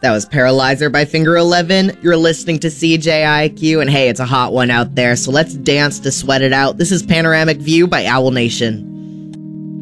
That was Paralyzer by Finger 11. You're listening to CJIQ, and hey, it's a hot one out there, so let's dance to sweat it out. This is Panoramic View by Owl Nation.